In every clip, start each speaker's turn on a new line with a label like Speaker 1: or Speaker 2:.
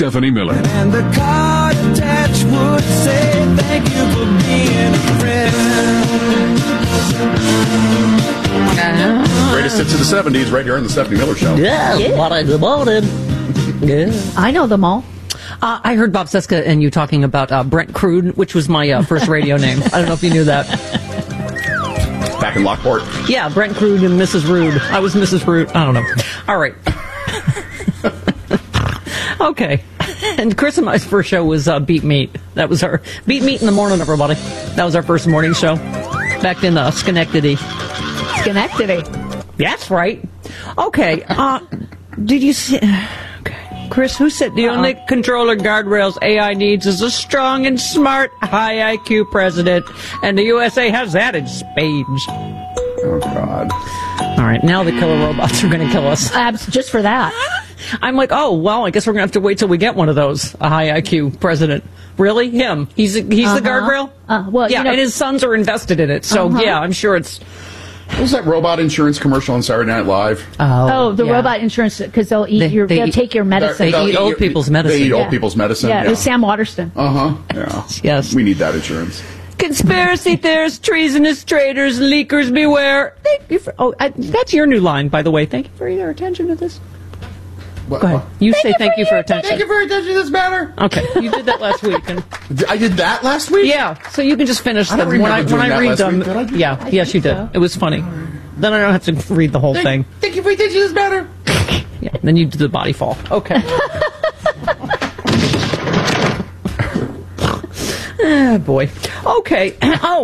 Speaker 1: Stephanie Miller.
Speaker 2: And the card attached would say, thank you for being a friend.
Speaker 3: Greatest hits of the 70s right here on the Stephanie Miller Show.
Speaker 4: Yeah. What a good morning. Yeah.
Speaker 5: I know them all.
Speaker 4: I heard Bob Cesca and you talking about Brent Crude, which was my first radio name. I don't know if you knew that.
Speaker 3: Back in Lockport.
Speaker 4: Yeah, Brent Crude and Mrs. Rude. I was Mrs. Rude. I don't know. All right. Okay. And Chris and my first show was Beat Meat. That was our Beat Meat in the morning, everybody. That was our first morning show back in Schenectady.
Speaker 5: Schenectady.
Speaker 4: That's right. Okay. Did you see... Okay. Chris, who said the only controller guardrails AI needs is a strong and smart, high IQ president, and the USA has that in spades.
Speaker 3: Oh, God.
Speaker 4: All right, now the killer robots are going to kill us.
Speaker 5: Just for that.
Speaker 4: I'm like, oh, well, I guess we're going to have to wait till we get one of those, a high IQ president. Really? Him? He's the guardrail?
Speaker 5: Well,
Speaker 4: yeah, and his sons are invested in it, so yeah, I'm sure it's...
Speaker 3: What was that robot insurance commercial on Saturday Night Live?
Speaker 5: The robot insurance, because they'll take your medicine.
Speaker 4: They eat old people's medicine.
Speaker 3: They eat old people's medicine.
Speaker 5: Yeah, it was Sam Waterston.
Speaker 3: Yeah.
Speaker 4: Yes.
Speaker 3: We need that insurance.
Speaker 4: Conspiracy theorists, treasonous traitors, leakers beware. Thank you for, that's your new line, by the way. Thank you for your attention to this. Go ahead. You say thank you for attention.
Speaker 3: Thank you for your attention to this matter.
Speaker 4: Okay, you did that last week.
Speaker 3: I did that last week?
Speaker 4: Yeah, so you can just finish them.
Speaker 3: When I read them.
Speaker 4: Yes, you did. It was funny. Then I don't have to read the whole thing.
Speaker 3: Thank you for your attention to this matter.
Speaker 4: Yeah, then you do the body fall. Okay. Boy. Okay.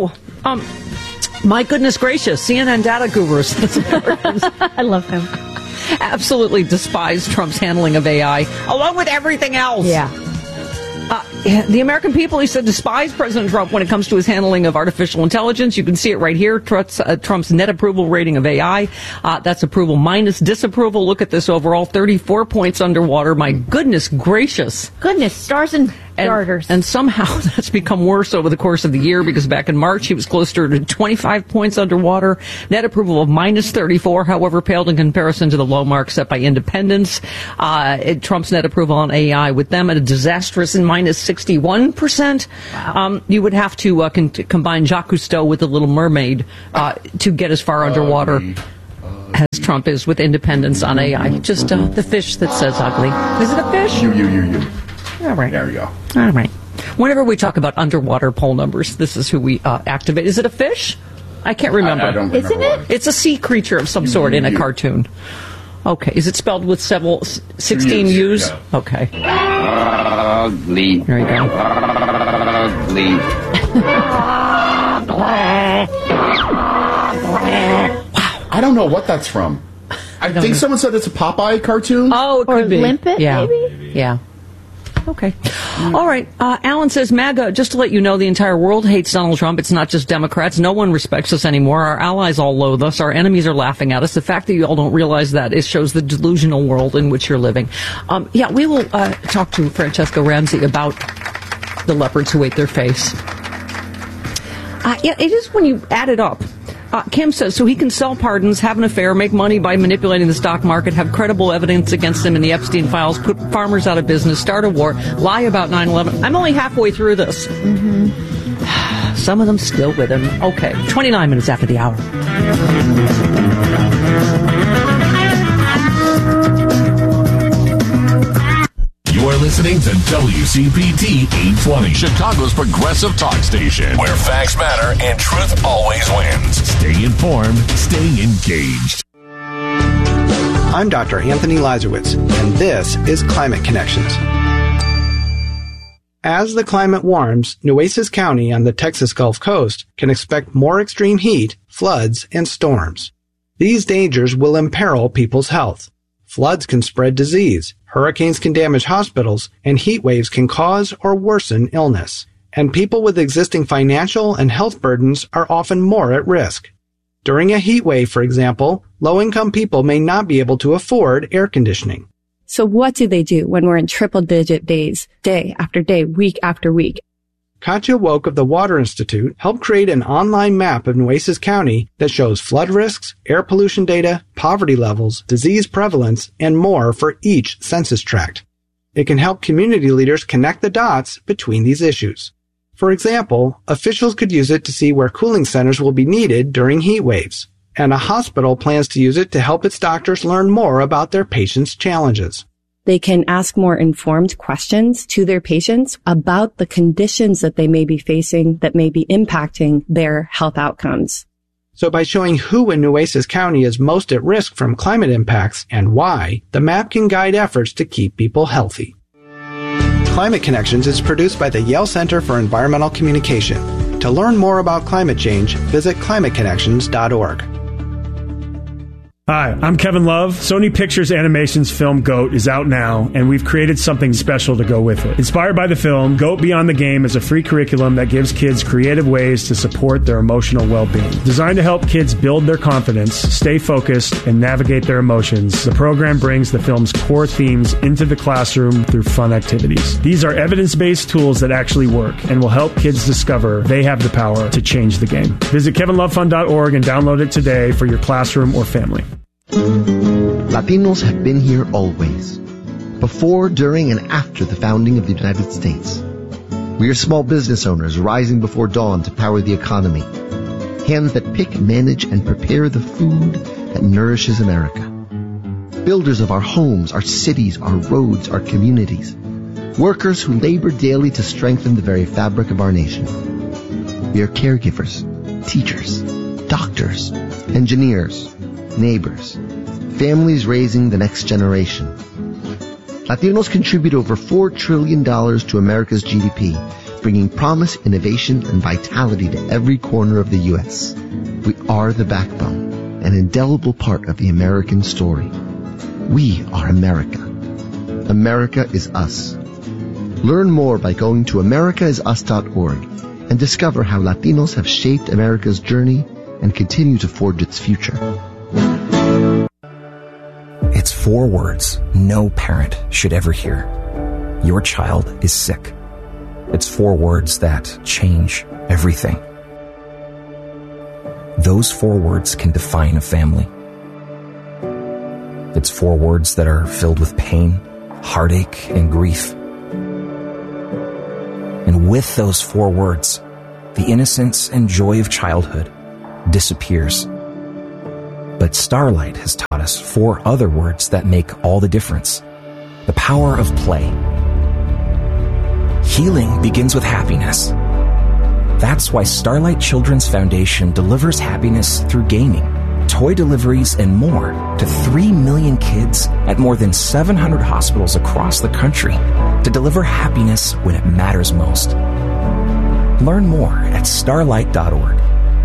Speaker 4: My goodness gracious. CNN data gurus.
Speaker 5: I love him.
Speaker 4: Absolutely despise Trump's handling of AI, along with everything else.
Speaker 5: Yeah.
Speaker 4: The American people, he said, despise President Trump when it comes to his handling of artificial intelligence. You can see it right here. Trump's net approval rating of AI. That's approval minus disapproval. Look at this overall. 34 points underwater. My goodness gracious.
Speaker 5: Goodness, stars and garters.
Speaker 4: And somehow that's become worse over the course of the year, because back in March he was closer to 25 points underwater. Net approval of minus 34, however, paled in comparison to the low mark set by independents. Trump's net approval on AI with them at a disastrous and minus 61%.
Speaker 5: Wow.
Speaker 4: You would have to combine Jacques Cousteau with The Little Mermaid to get as far underwater as Trump is with independents on AI. Just the fish that says ugly. Is it a fish?
Speaker 3: You.
Speaker 4: All right.
Speaker 3: There we go.
Speaker 4: All right. Whenever we talk about underwater poll numbers, this is who we activate. Is it a fish? I can't remember.
Speaker 3: I don't remember.
Speaker 5: Isn't it?
Speaker 4: It's a sea creature of some sort in a cartoon. Okay. Is it spelled with 16 U's?
Speaker 3: Yeah.
Speaker 4: Okay.
Speaker 6: Ugly.
Speaker 4: There you go.
Speaker 6: Ugly.
Speaker 3: I don't know what that's from. I think someone said it's a Popeye cartoon.
Speaker 4: Oh, it could be.
Speaker 5: Limpet, maybe?
Speaker 4: Yeah. Okay. All right. Alan says, MAGA, just to let you know, the entire world hates Donald Trump. It's not just Democrats. No one respects us anymore. Our allies all loathe us. Our enemies are laughing at us. The fact that you all don't realize that shows the delusional world in which you're living. We will talk to Francesca Ramsey about the leopards who ate their face. It is when you add it up. Kim says, so he can sell pardons, have an affair, make money by manipulating the stock market, have credible evidence against him in the Epstein files, put farmers out of business, start a war, lie about 9/11. I'm only halfway through this. Mm-hmm. Some of them still with him. Okay, 29 minutes after the hour.
Speaker 1: You're listening to WCPT 820, Chicago's progressive talk station, where facts matter and truth always wins. Stay informed, stay engaged.
Speaker 7: I'm Dr. Anthony Lazarowitz, and this is Climate Connections. As the climate warms, Nueces County on the Texas Gulf Coast can expect more extreme heat, floods, and storms. These dangers will imperil people's health. Floods can spread disease, hurricanes can damage hospitals, and heat waves can cause or worsen illness. And people with existing financial and health burdens are often more at risk. During a heat wave, for example, low-income people may not be able to afford air conditioning.
Speaker 8: So what do they do when we're in triple-digit days, day after day, week after week?
Speaker 7: Katja Woke of the Water Institute helped create an online map of Nueces County that shows flood risks, air pollution data, poverty levels, disease prevalence, and more for each census tract. It can help community leaders connect the dots between these issues. For example, officials could use it to see where cooling centers will be needed during heat waves, and a hospital plans to use it to help its doctors learn more about their patients' challenges.
Speaker 8: They can ask more informed questions to their patients about the conditions that they may be facing that may be impacting their health outcomes.
Speaker 7: So by showing who in Nueces County is most at risk from climate impacts and why, the map can guide efforts to keep people healthy. Climate Connections is produced by the Yale Center for Environmental Communication. To learn more about climate change, visit climateconnections.org.
Speaker 9: Hi, I'm Kevin Love. Sony Pictures Animation's film GOAT is out now, and we've created something special to go with it. Inspired by the film, GOAT Beyond the Game is a free curriculum that gives kids creative ways to support their emotional well-being. Designed to help kids build their confidence, stay focused, and navigate their emotions, the program brings the film's core themes into the classroom through fun activities. These are evidence-based tools that actually work and will help kids discover they have the power to change the game. Visit kevinlovefund.org and download it today for your classroom or family.
Speaker 10: Latinos have been here always, before, during, and after the founding of the United States. We are small business owners rising before dawn to power the economy, hands that pick, manage, and prepare the food that nourishes America. Builders of our homes, our cities, our roads, our communities. Workers who labor daily to strengthen the very fabric of our nation. We are caregivers, teachers, doctors, engineers, neighbors, families raising the next generation. Latinos contribute over $4 trillion to America's GDP, bringing promise, innovation, and vitality to every corner of the U.S. We are the backbone, an indelible part of the American story. We are America. America is us. Learn more by going to americaisus.org and discover how Latinos have shaped America's journey and continue to forge its future.
Speaker 11: It's 4 words no parent should ever hear. Your child is sick. It's 4 words that change everything. Those 4 words can define a family. It's 4 words that are filled with pain, heartache, and grief. And with those 4 words, the innocence and joy of childhood disappears. But Starlight has taught us 4 other words that make all the difference. The power of play. Healing begins with happiness. That's why Starlight Children's Foundation delivers happiness through gaming, toy deliveries, and more to 3 million kids at more than 700 hospitals across the country to deliver happiness when it matters most. Learn more at starlight.org.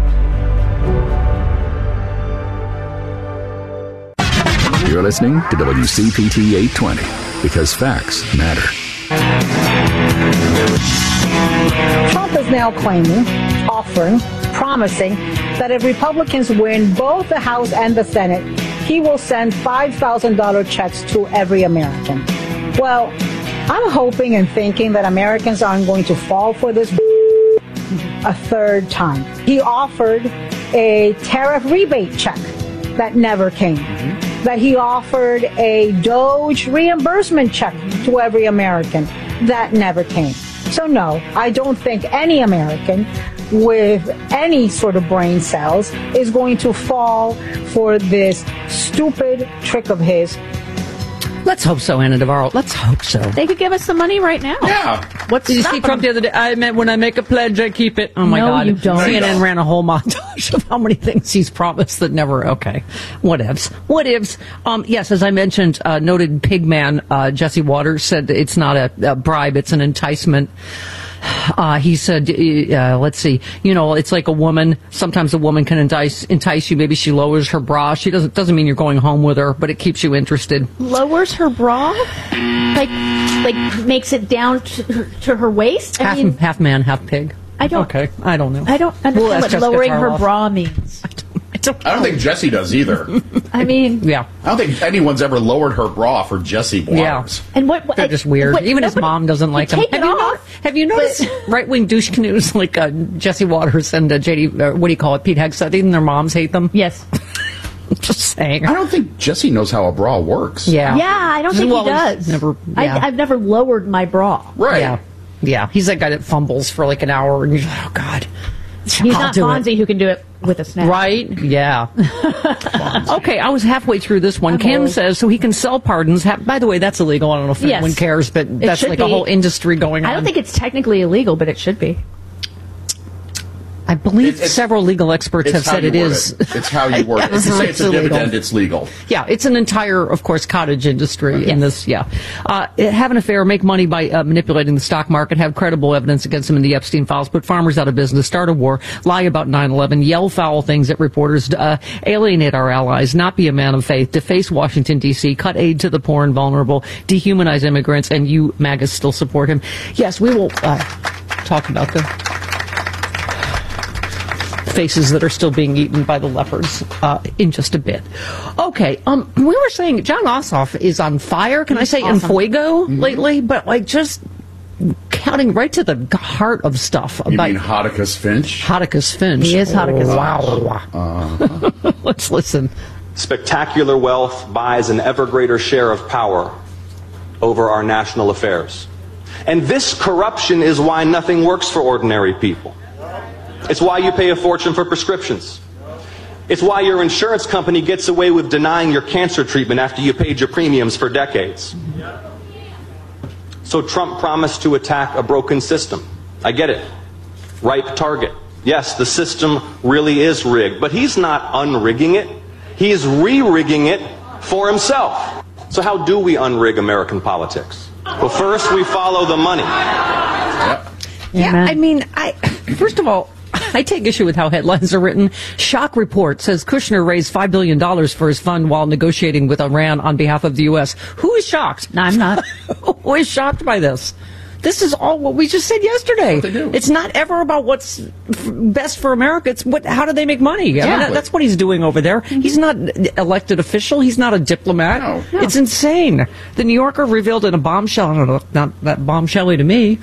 Speaker 1: You're listening to WCPT 820 because facts matter.
Speaker 12: Trump is now claiming, offering, promising that if Republicans win both the House and the Senate, he will send $5,000 checks to every American. Well, I'm hoping and thinking that Americans aren't going to fall for this a third time. He offered a tariff rebate check that never came. That he offered a DOGE reimbursement check to every American. That never came. So no, I don't think any American with any sort of brain cells is going to fall for this stupid trick of his.
Speaker 4: Let's hope so, Ana Navarro. Let's hope so.
Speaker 5: They could give us some money right now.
Speaker 3: Yeah.
Speaker 4: What did you see Trump the other day? I meant when I make a pledge, I keep it. Oh my God!
Speaker 5: You don't.
Speaker 4: CNN ran a whole montage of how many things he's promised that never. Okay, what ifs? What ifs? Yes, as I mentioned, noted pig man Jesse Waters said it's not a bribe; it's an enticement. He said, let's see, it's like a woman. Sometimes a woman can entice you. Maybe she lowers her bra. She doesn't mean you're going home with her, but it keeps you interested.
Speaker 5: Lowers her bra? Like makes it down to her waist?
Speaker 4: Half man, half pig.
Speaker 5: I don't
Speaker 4: know.
Speaker 5: I don't understand what lowering her bra means.
Speaker 3: I don't think Jessie does either.
Speaker 5: I mean,
Speaker 4: yeah.
Speaker 3: I don't think anyone's ever lowered her bra for Jesse Waters.
Speaker 4: Yeah.
Speaker 5: And
Speaker 4: they're just weird. Even his mom doesn't like him. Have you noticed right-wing douche canoes like Jesse Waters and JD, what do you call it, Pete Hegseth, even their moms hate them?
Speaker 5: Yes.
Speaker 4: Just saying.
Speaker 3: I don't think Jesse knows how a bra works.
Speaker 4: Yeah.
Speaker 5: Yeah, I don't think he does. I've never lowered my bra.
Speaker 3: Right.
Speaker 4: Yeah. He's that guy that fumbles for like an hour, and you're like, oh, God.
Speaker 5: He's not Fonzie who can do it with a snap.
Speaker 4: Right? Yeah. Okay, I was halfway through this one. Kim says, so he can sell pardons. By the way, that's illegal. I don't know if anyone cares, but that's like a whole industry going on.
Speaker 5: I don't think it's technically illegal, but it should be.
Speaker 4: I believe several legal experts have said it is.
Speaker 3: It's how you word it. If you say it's a dividend, it's legal.
Speaker 4: Yeah, it's an entire, of course, cottage industry in this. Yeah. Have an affair, make money by manipulating the stock market, have credible evidence against them in the Epstein files, put farmers out of business, start a war, lie about 9/11, yell foul things at reporters, alienate our allies, not be a man of faith, deface Washington, D.C., cut aid to the poor and vulnerable, dehumanize immigrants, and you, MAGA, still support him. Yes, we will talk about the faces that are still being eaten by the leopards in just a bit. Okay, we were saying John Ossoff is on fire. Can I say en fuego lately? But like just counting right to the heart of stuff.
Speaker 3: You mean Hottacus Finch?
Speaker 4: Hottacus Finch.
Speaker 5: He is Hottacus
Speaker 4: Finch. Wow. Let's listen.
Speaker 13: Spectacular wealth buys an ever greater share of power over our national affairs. And this corruption is why nothing works for ordinary people. It's why you pay a fortune for prescriptions. It's why your insurance company gets away with denying your cancer treatment after you paid your premiums for decades. So Trump promised to attack a broken system. I get it. Ripe target. Yes, the system really is rigged, but he's not unrigging it. He's re-rigging it for himself. So how do we unrig American politics? Well, first we follow the money.
Speaker 4: Yeah, I mean, first of all, I take issue with how headlines are written. Shock report says Kushner raised $5 billion for his fund while negotiating with Iran on behalf of the U.S. Who is shocked?
Speaker 5: No, I'm not.
Speaker 4: Who is shocked by this? This is all what we just said yesterday. It's not ever about what's best for America. It's how do they make money? I mean, that's what he's doing over there. He's not elected official. He's not a diplomat. No. It's insane. The New Yorker revealed in a bombshell, not that bombshelly to me,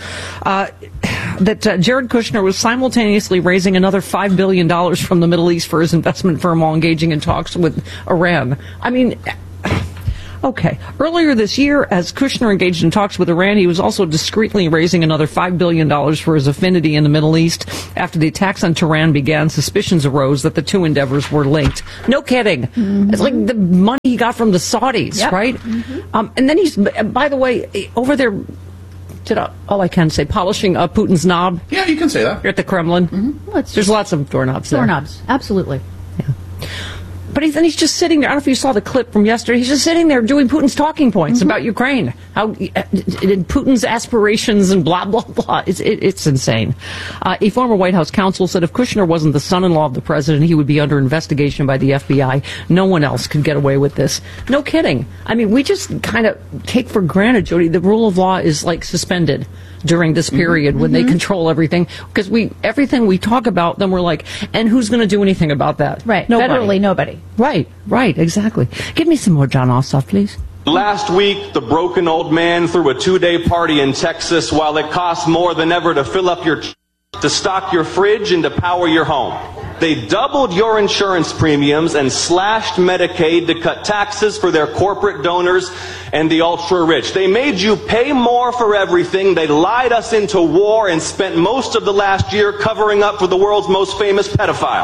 Speaker 4: that Jared Kushner was simultaneously raising another $5 billion from the Middle East for his investment firm while engaging in talks with Iran. I mean... Okay. Earlier this year, as Kushner engaged in talks with Iran, he was also discreetly raising another $5 billion for his affinity in the Middle East. After the attacks on Tehran began, suspicions arose that the two endeavors were linked. No kidding. Mm-hmm. It's like the money he got from the Saudis, right? Mm-hmm. And then he's, by the way, over there, all I can say, polishing Putin's knob.
Speaker 3: Yeah, you can say that.
Speaker 4: Here at the Kremlin. Mm-hmm. Well, there's lots of doorknobs there.
Speaker 5: Doorknobs, absolutely.
Speaker 4: Yeah. But then he's just sitting there. I don't know if you saw the clip from yesterday. He's just sitting there doing Putin's talking points about Ukraine, how Putin's aspirations and blah, blah, blah. It's insane. A former White House counsel said if Kushner wasn't the son-in-law of the president, he would be under investigation by the FBI. No one else could get away with this. No kidding. I mean, we just kind of take for granted, Jody, the rule of law is like suspended during this period when they control everything. Because everything we talk about, then we're like, and who's going to do anything about that?
Speaker 5: Right.
Speaker 4: Nobody.
Speaker 5: Federally, nobody.
Speaker 4: Right, exactly. Give me some more John Ossoff, please.
Speaker 13: Last week, the broken old man threw a 2-day party in Texas while it cost more than ever to fill up to stock your fridge and to power your home. They doubled your insurance premiums and slashed Medicaid to cut taxes for their corporate donors and the ultra-rich. They made you pay more for everything. They lied us into war and spent most of the last year covering up for the world's most famous pedophile.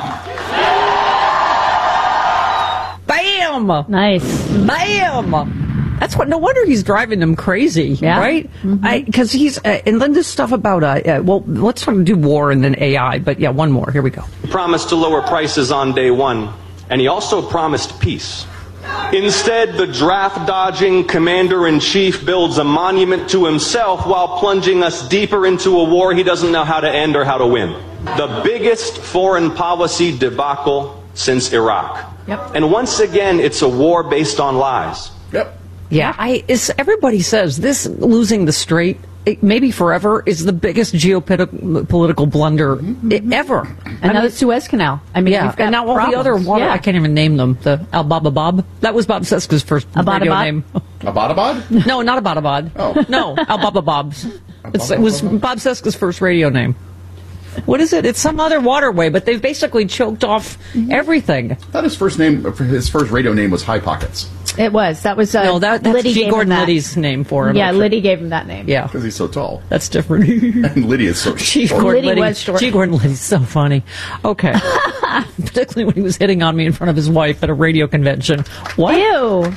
Speaker 4: Bam!
Speaker 5: Nice.
Speaker 4: Bam! That's what. No wonder he's driving them crazy, right? Because he's and then this stuff about well, let's do war and then AI. But yeah, one more. Here we go.
Speaker 13: He promised to lower prices on day one, and he also promised peace. Instead, the draft-dodging commander-in-chief builds a monument to himself while plunging us deeper into a war he doesn't know how to end or how to win. The biggest foreign policy debacle since Iraq. And once again, it's a war based on lies.
Speaker 4: Yeah, everybody says this losing the strait, maybe forever, is the biggest geopolitical blunder ever.
Speaker 5: And now the Suez Canal. I mean,
Speaker 4: yeah, and now all
Speaker 5: problems.
Speaker 4: the other water, I can't even name them. The Al-Baba Bob. That was Bob Seska's first radio name.
Speaker 3: Abadabad?
Speaker 4: No, not Abadabad. Oh. No, Al-Baba Bob's. It was Bob Seska's first radio name. What is it? It's some other waterway, but they've basically choked off everything.
Speaker 3: I thought his first radio name was High Pockets.
Speaker 5: It was. That was
Speaker 4: no, that's
Speaker 5: Liddy
Speaker 4: G.
Speaker 5: gave
Speaker 4: Gordon
Speaker 5: him that.
Speaker 4: Liddy's name for him.
Speaker 5: Yeah, Liddy gave him that name.
Speaker 4: Yeah.
Speaker 3: Because he's so tall.
Speaker 4: That's different.
Speaker 3: And Liddy is so
Speaker 4: G.
Speaker 3: short.
Speaker 4: Gordon
Speaker 5: Liddy
Speaker 4: Liddy
Speaker 5: was short.
Speaker 4: G. Gordon Liddy's so funny. Okay. Particularly when he was hitting on me in front of his wife at a radio convention. What?
Speaker 5: Ew.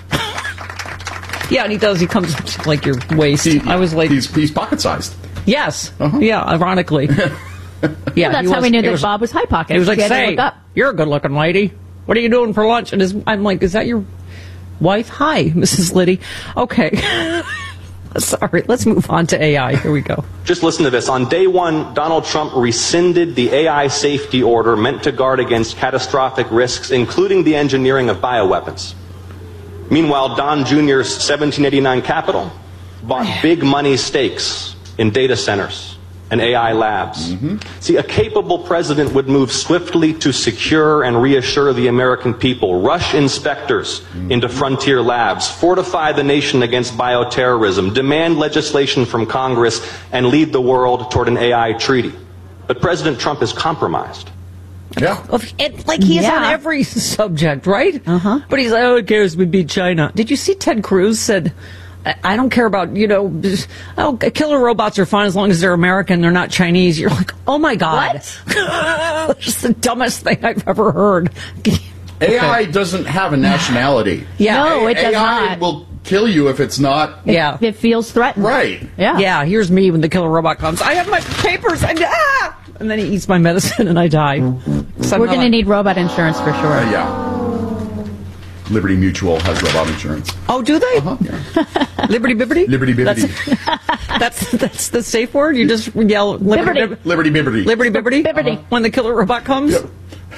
Speaker 4: Yeah, and he does. He comes up to, like, your waist. I was like...
Speaker 3: He's pocket-sized.
Speaker 4: Yes. Yeah, ironically. Yeah,
Speaker 5: Well, that's how we knew that Bob was High Pockets.
Speaker 4: He was like,
Speaker 5: We had to
Speaker 4: say,
Speaker 5: look up.
Speaker 4: you're a good-looking lady. What are you doing for lunch? And I'm like, is that your wife? Hi, Mrs. Liddy. Okay. Sorry, let's move on to AI. Here we go.
Speaker 13: Just listen to this. On day one, Donald Trump rescinded the AI safety order meant to guard against catastrophic risks, including the engineering of bioweapons. Meanwhile, Don Jr.'s 1789 Capital bought big money stakes in data centers and AI labs. See, a capable president would move swiftly to secure and reassure the American people, rush inspectors into frontier labs, fortify the nation against bioterrorism, demand legislation from Congress, and lead the world toward an AI treaty. But President Trump is compromised.
Speaker 3: Yeah.
Speaker 4: Like he is on every subject, right? But he's like, oh, it cares we beat China. Did you see Ted Cruz said, I don't care about, killer robots are fine as long as they're American, they're not Chinese. You're like, oh my God. What? That's the dumbest thing I've ever heard.
Speaker 3: AI doesn't have a nationality.
Speaker 4: Yeah.
Speaker 5: No, it does
Speaker 3: AI
Speaker 5: not.
Speaker 3: will kill you if it's not.
Speaker 4: Yeah.
Speaker 5: It feels threatened.
Speaker 3: Right.
Speaker 5: Yeah.
Speaker 4: Yeah, here's me when the killer robot comes. I have my papers. And then he eats my medicine and I die.
Speaker 5: We're going to need robot insurance for sure.
Speaker 3: Yeah. Liberty Mutual has robot insurance.
Speaker 4: Oh, do they?
Speaker 3: Yeah.
Speaker 4: Liberty Bibbity?
Speaker 3: Liberty Bibbity.
Speaker 4: That's the safe word? You just yell Liberty
Speaker 5: Bibbity.
Speaker 3: Liberty Bibbity.
Speaker 4: Liberty Bibbity?
Speaker 5: Bibbity.
Speaker 4: When the killer robot comes?
Speaker 3: Yep.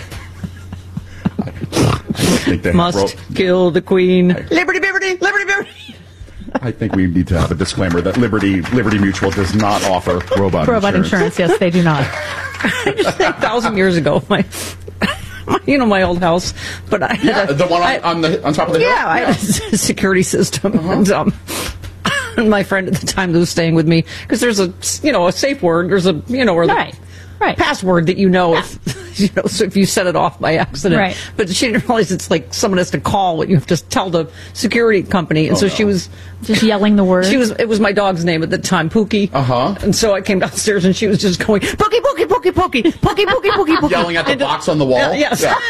Speaker 3: I think they
Speaker 4: Must kill the queen. Liberty Bibbity! Liberty Bibbity!
Speaker 3: I think we need to have a disclaimer that Liberty Mutual does not offer robot
Speaker 5: insurance. Yes, they do not.
Speaker 4: I just think 1,000 years ago, my my old house, but I had
Speaker 3: the one on top of the hill?
Speaker 4: I had a security system, and my friend at the time that was staying with me, because there's a safe word, there's a or the password that if so if you set it off by accident,
Speaker 5: right.
Speaker 4: But she didn't realize it's like someone has to call what you have to tell the security company, and she was
Speaker 5: just yelling the word.
Speaker 4: It was my dog's name at the time, Pookie. And so I came downstairs and she was just going Pookie, Pookie, Pookie, Pookie, Pookie, Pookie, Pookie, Pookie,
Speaker 3: yelling at the box on the wall.
Speaker 4: Yes.
Speaker 3: Yeah.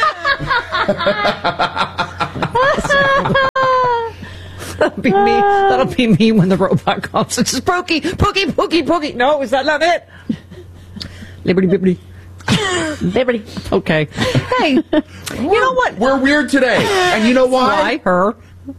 Speaker 4: That'll be me when the robot comes. It's just Pookie, Pookie, Pookie, Pookie. No, is that not it? Liberty Bibbity.
Speaker 5: Liberty.
Speaker 4: Okay. Hey, you know what?
Speaker 3: We're weird today. And you know why?
Speaker 4: Her.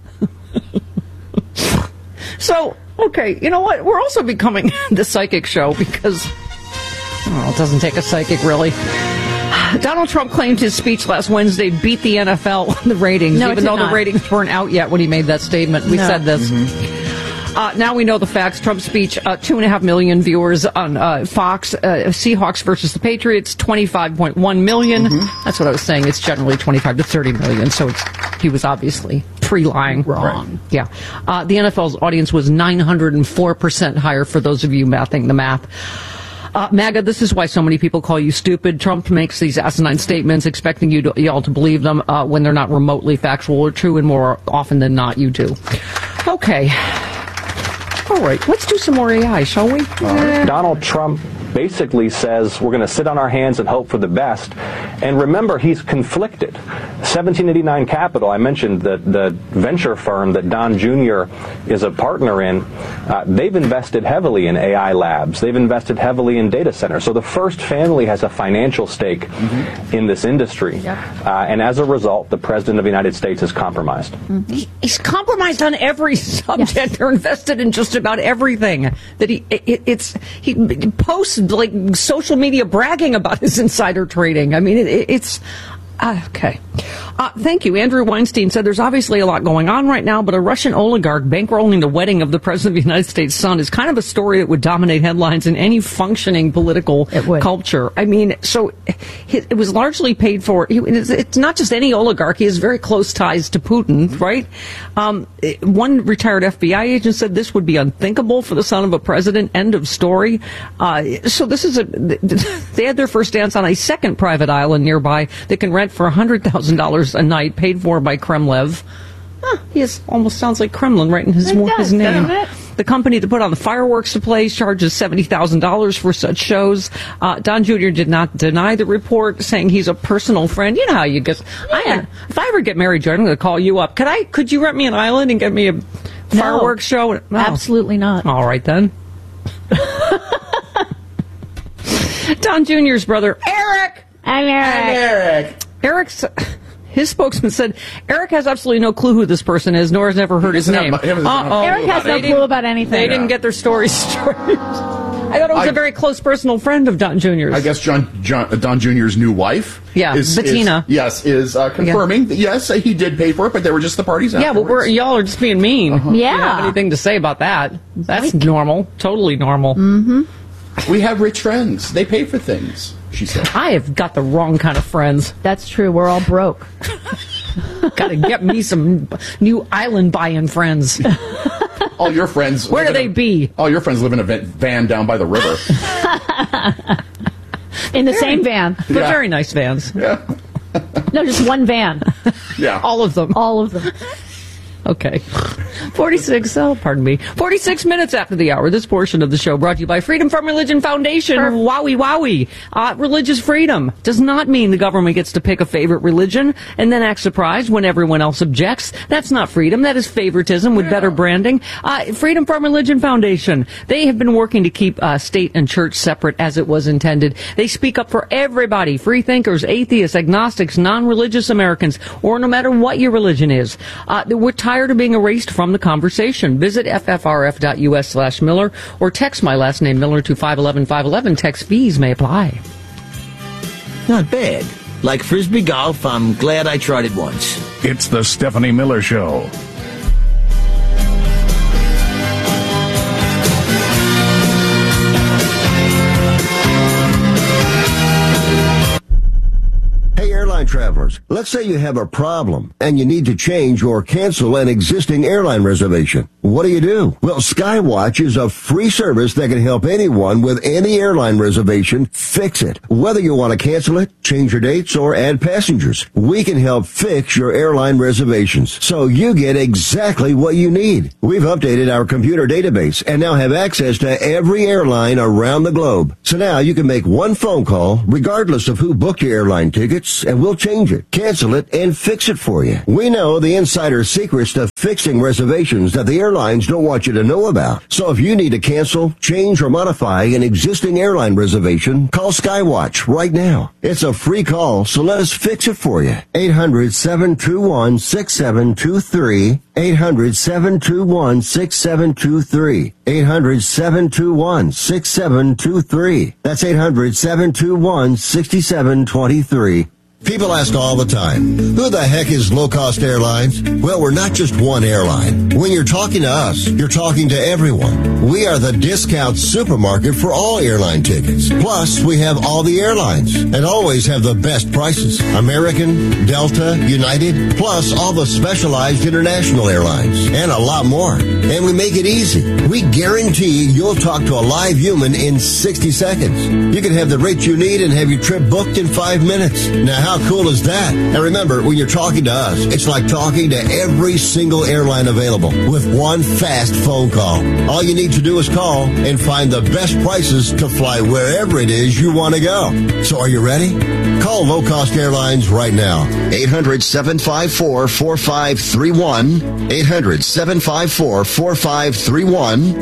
Speaker 4: So, okay, you know what? We're also becoming the psychic show because, it doesn't take a psychic, really. Donald Trump claimed his speech last Wednesday beat the NFL in the ratings, even though the ratings weren't out yet when he made that statement. We said this. Now we know the facts. Trump's speech, 2.5 million viewers on Fox. Seahawks versus the Patriots, 25.1 million. That's what I was saying. It's generally 25 to 30 million. So he was obviously pre-lying.
Speaker 5: Wrong.
Speaker 4: Right. Yeah. The NFL's audience was 904% higher for those of you mathing the math. MAGA, this is why so many people call you stupid. Trump makes these asinine statements expecting y'all to believe them when they're not remotely factual or true, and more often than not, you do. Okay. All right, let's do some more AI, shall we?
Speaker 13: Donald Trump basically says we're going to sit on our hands and hope for the best. And remember, he's conflicted. 1789 Capital, I mentioned the venture firm that Don Jr. is a partner in, they've invested heavily in AI labs. They've invested heavily in data centers. So the First Family has a financial stake in this industry. And as a result, the President of the United States is compromised.
Speaker 4: He's compromised on every subject. Yes. They're invested in just about everything. That he posts like social media bragging about his insider trading. I mean, it's okay. Thank you. Andrew Weinstein said there's obviously a lot going on right now, but a Russian oligarch bankrolling the wedding of the President of the United States' son is kind of a story that would dominate headlines in any functioning political culture. I mean, so it was largely paid for. It's not just any oligarch. He has very close ties to Putin, right? One retired FBI agent said this would be unthinkable for the son of a president. End of story. So this is they had their first dance on a second private island nearby that can rent for $100,000 a night, paid for by Kremlev. He almost sounds like Kremlin right in his name. The company that put on the fireworks displays charges $70,000 for such shows. Don Jr. did not deny the report, saying he's a personal friend. You know how you get. If I ever get married, Jordan, I'm going to call you up. Could you rent me an island and get me a fireworks show? No.
Speaker 5: Absolutely not.
Speaker 4: All right, then. Don Jr.'s brother, Eric.
Speaker 5: I'm Eric.
Speaker 4: His spokesman said, Eric has absolutely no clue who this person is, nor has ever heard his name.
Speaker 5: Eric has no clue about anything.
Speaker 4: They didn't get their story straight. I thought it was a very close personal friend of Don Jr.'s.
Speaker 3: I guess Don Jr.'s new wife.
Speaker 4: Yeah, Bettina.
Speaker 3: Is confirming that, yes, he did pay for it, but they were just the parties afterwards.
Speaker 4: Yeah, but y'all are just being mean.
Speaker 5: Yeah.
Speaker 4: You don't have anything to say about that. That's normal. Totally normal.
Speaker 5: Mm-hmm.
Speaker 3: We have rich friends. They pay for things, she said.
Speaker 4: I have got the wrong kind of friends.
Speaker 5: That's true. We're all broke.
Speaker 4: Got to get me some new island buy-in friends.
Speaker 3: All your friends.
Speaker 4: Where do they be?
Speaker 3: All your friends live in a van down by the river.
Speaker 5: In the same van.
Speaker 4: But very nice vans.
Speaker 3: Yeah.
Speaker 5: No, just one van.
Speaker 3: Yeah.
Speaker 4: All of them.
Speaker 5: All of them.
Speaker 4: Okay. 46 minutes after the hour. This portion of the show brought to you by Freedom from Religion Foundation. Wowie wowie. Religious freedom does not mean the government gets to pick a favorite religion and then act surprised when everyone else objects. That's not freedom. That is favoritism with better branding. Freedom from Religion Foundation. They have been working to keep state and church separate as it was intended. They speak up for everybody. Free thinkers, atheists, agnostics, non-religious Americans, or no matter what your religion is. We're tired of being erased from the conversation. Visit ffrf.us/Miller or text my last name Miller to 511-511. Text fees may apply.
Speaker 14: Not bad. Like Frisbee golf, I'm glad I tried it once.
Speaker 1: It's the Stephanie Miller Show.
Speaker 15: Airline travelers, let's say you have a problem and you need to change or cancel an existing airline reservation. What do? Well, Skywatch is a free service that can help anyone with any airline reservation fix it. Whether you want to cancel it, change your dates, or add passengers, we can help fix your airline reservations so you get exactly what you need. We've updated our computer database and now have access to every airline around the globe. So now you can make one phone call regardless of who booked your airline tickets, and we'll change it, cancel it, and fix it for you. We know the insider secrets to fixing reservations that the airlines don't want you to know about. So if you need to cancel, change, or modify an existing airline reservation, call Skywatch right now. It's a free call, so let us fix it for you. 800-721-6723. 800-721-6723. 800-721-6723. That's 800-721-6723. People ask all the time, who the heck is Low Cost Airlines? Well, we're not just one airline. When you're talking to us, you're talking to everyone. We are the discount supermarket for all airline tickets. Plus, we have all the airlines and always have the best prices. American, Delta, United, plus all the specialized international airlines and a lot more. And we make it easy. We guarantee you'll talk to a live human in 60 seconds. You can have the rate you need and have your trip booked in 5 minutes. Now, how cool is that? And remember, when you're talking to us, it's like talking to every single airline available with one fast phone call. All you need to do is call and find the best prices to fly wherever it is you want to go. So are you ready? Call Low Cost Airlines right now. 800-754-4531. 800-754-4531.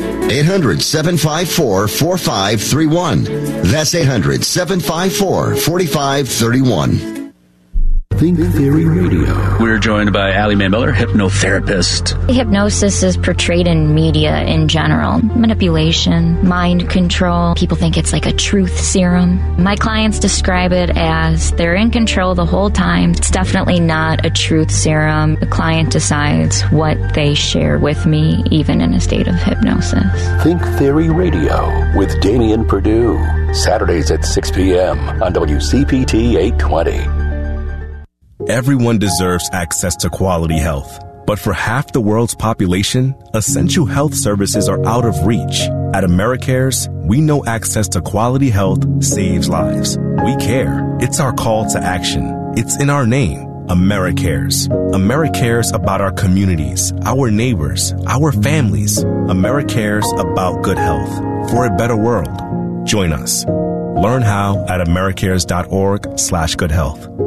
Speaker 15: 800-754-4531. That's 800-754-4531.
Speaker 1: Think Theory Radio.
Speaker 16: We're joined by Allie Mae Miller, hypnotherapist.
Speaker 17: Hypnosis is portrayed in media in general. Manipulation, mind control. People think it's like a truth serum. My clients describe it as they're in control the whole time. It's definitely not a truth serum. The client decides what they share with me, even in a state of hypnosis.
Speaker 1: Think Theory Radio with Damian Perdue. Saturdays at 6 p.m. on WCPT 820.
Speaker 18: Everyone deserves access to quality health. But for half the world's population, essential health services are out of reach. At AmeriCares, we know access to quality health saves lives. We care. It's our call to action. It's in our name, AmeriCares. AmeriCares about our communities, our neighbors, our families. AmeriCares about good health for a better world. Join us. Learn how at americares.org/goodhealth.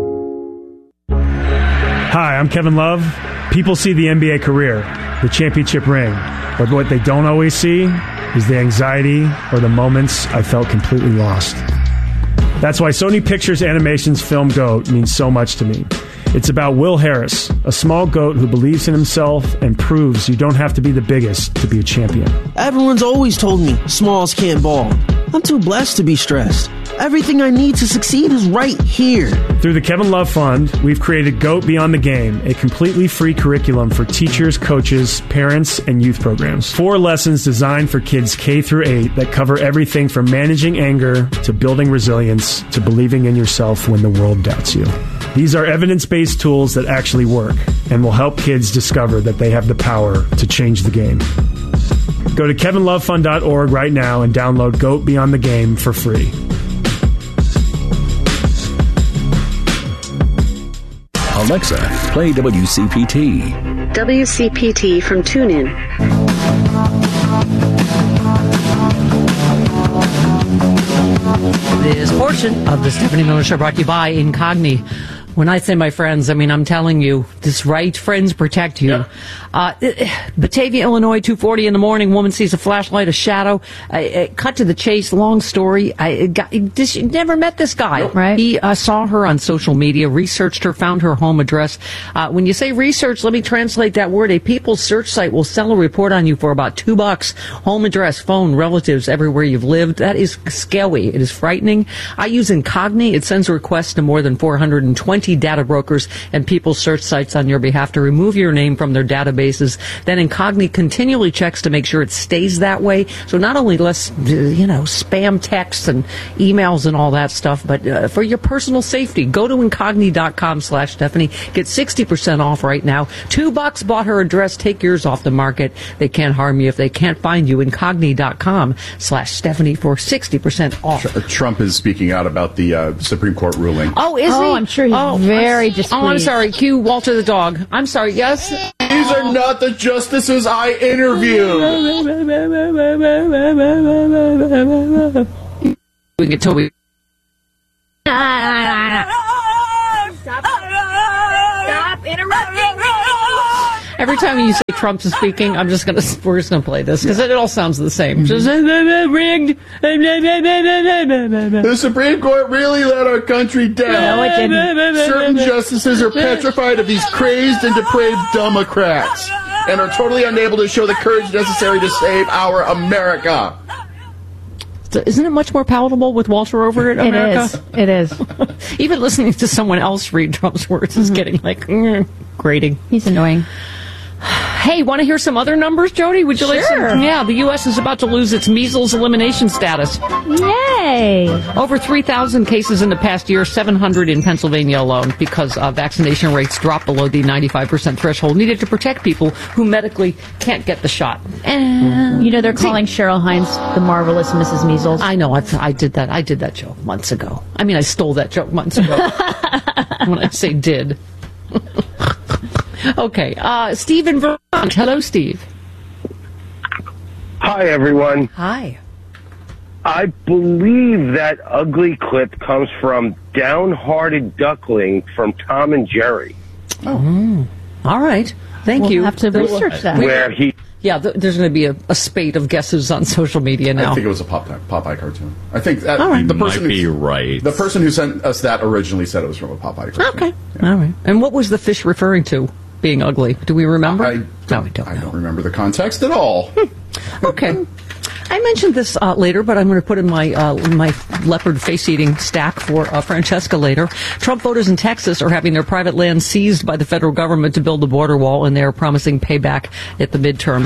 Speaker 9: Hi, I'm Kevin Love. People see the NBA career, the championship ring, but what they don't always see is the anxiety or the moments I felt completely lost. That's why Sony Pictures Animation's film GOAT means so much to me. It's about Will Harris, a small goat who believes in himself and proves you don't have to be the biggest to be a champion.
Speaker 19: Everyone's always told me smalls can't ball. I'm too blessed to be stressed. Everything I need to succeed is right here.
Speaker 9: Through the Kevin Love Fund, we've created GOAT Beyond the Game, a completely free curriculum for teachers, coaches, parents, and youth programs. 4 lessons designed for kids K through 8 that cover everything from managing anger to building resilience to believing in yourself when the world doubts you. These are evidence-based tools that actually work and will help kids discover that they have the power to change the game. Go to kevinlovefund.org right now and download GOAT Beyond the Game for free.
Speaker 1: Alexa, play WCPT.
Speaker 20: WCPT from TuneIn.
Speaker 4: This portion of the Stephanie Miller Show brought to you by Incogni. When I say my friends, I mean, I'm telling you, this right, friends protect you. Batavia, Illinois, 2:40 in the morning, woman sees a flashlight, a shadow. Cut to the chase, long story. Never met this guy. Right. He saw her on social media, researched her, found her home address. When you say research, let me translate that word. A People's search site will sell a report on you for about $2. Home address, phone, relatives, everywhere you've lived. That is scary. It is frightening. I use Incogni. It sends requests to more than 420 data brokers and people's search sites on your behalf to remove your name from their databases. Then Incogni continually checks to make sure it stays that way. So not only less, spam texts and emails and all that stuff, but for your personal safety, go to Incogni.com/Stephanie. Get 60% off right now. $2 bought her address. Take yours off the market. They can't harm you if they can't find you. Incogni.com/Stephanie for 60% off.
Speaker 3: Trump is speaking out about the Supreme Court ruling.
Speaker 5: Oh, is he? I'm sure he's very displeased.
Speaker 4: Oh, I'm sorry. Cue Walter the dog. I'm sorry. Yes?
Speaker 3: These are not the justices I interviewed.
Speaker 4: We get Toby.
Speaker 5: Stop interrupting me.
Speaker 4: Every time you say Trump is speaking, we're just gonna play this because it all sounds the same. Just rigged.
Speaker 3: The Supreme Court really let our country down.
Speaker 5: No, it didn't.
Speaker 3: Certain justices are petrified of these crazed and depraved Democrats and are totally unable to show the courage necessary to save our America.
Speaker 4: Isn't it much more palatable with Walter over it, America?
Speaker 5: It is.
Speaker 4: Even listening to someone else read Trump's words is getting grating.
Speaker 5: He's annoying.
Speaker 4: Hey, want to hear some other numbers, Jody? Would you like some? Yeah, the U.S. is about to lose its measles elimination status.
Speaker 5: Yay!
Speaker 4: Over 3,000 cases in the past year, 700 in Pennsylvania alone, because vaccination rates dropped below the 95% threshold needed to protect people who medically can't get the shot.
Speaker 5: And they're calling Cheryl Hines the marvelous Mrs. Measles.
Speaker 4: I know. I did that. I did that joke months ago. I mean, I stole that joke months ago. When I say did. Okay, Steve in Vermont. Hello, Steve.
Speaker 21: Hi, everyone.
Speaker 4: Hi.
Speaker 21: I believe that ugly clip comes from Downhearted Duckling from Tom and Jerry.
Speaker 4: Oh, all right. Thank you.
Speaker 5: We'll have to research that.
Speaker 21: Where he
Speaker 4: Yeah, there's going to be a spate of guesses on social media now.
Speaker 3: I think it was a Popeye cartoon. I think
Speaker 4: All right.
Speaker 3: the person
Speaker 2: might be right.
Speaker 3: The person who sent us that originally said it was from a Popeye cartoon.
Speaker 4: Okay. Yeah. All right. And what was the fish referring to being ugly? Do we remember?
Speaker 3: I don't remember the context at all.
Speaker 4: Okay. I mentioned this later, but I'm going to put in my leopard face-eating stack for Francesca later. Trump voters in Texas are having their private land seized by the federal government to build the border wall, and they're promising payback at the midterms.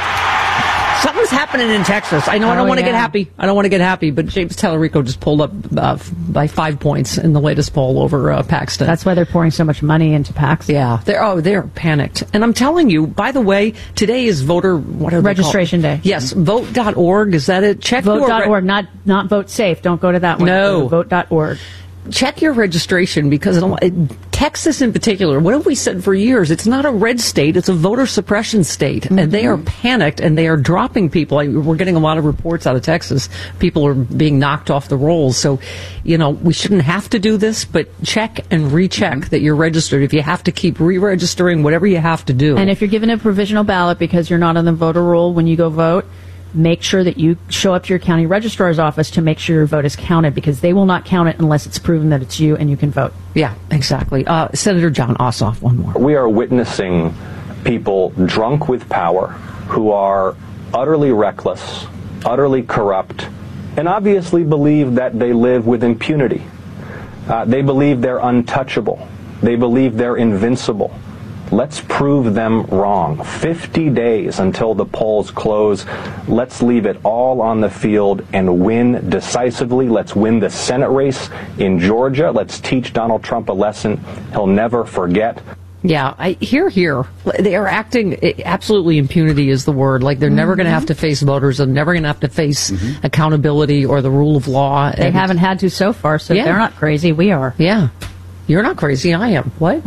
Speaker 4: Something's happening in Texas. I know I don't want to get happy. I don't want to get happy, but James Tallarico just pulled up by 5 points in the latest poll over Paxton.
Speaker 5: That's why they're pouring so much money into Paxton.
Speaker 4: Yeah, they're panicked. And I'm telling you, by the way, today is voter
Speaker 5: registration day.
Speaker 4: Yes, vote.org. Is that it? Check
Speaker 5: vote.org, not vote safe. Don't go to that one.
Speaker 4: No,
Speaker 5: vote.org.
Speaker 4: Check your registration, because Texas in particular, what have we said for years? It's not a red state, it's a voter suppression state. And they are panicked, and they are dropping people. We're getting a lot of reports out of Texas. People are being knocked off the rolls. So, we shouldn't have to do this, but check and recheck that you're registered. If you have to keep re-registering, whatever you have to do.
Speaker 5: And if you're given a provisional ballot because you're not on the voter roll when you go vote, make sure that you show up to your county registrar's office to make sure your vote is counted, because they will not count it unless it's proven that it's you and you can vote.
Speaker 4: Yeah, exactly. Senator John Ossoff, one more.
Speaker 13: We are witnessing people drunk with power who are utterly reckless, utterly corrupt, and obviously believe that they live with impunity. They believe they're untouchable. They believe they're invincible. Let's prove them wrong. 50 days until the polls close. Let's leave it all on the field and win decisively. Let's win the Senate race in Georgia. Let's teach Donald Trump a lesson he'll never forget.
Speaker 4: Yeah, here. They are acting, absolutely impunity is the word. Like they're never going to have to face voters. They're never going to have to face accountability or the rule of law.
Speaker 5: They haven't had to so far, so they're not crazy. We are.
Speaker 4: Yeah. You're not crazy. I am. What?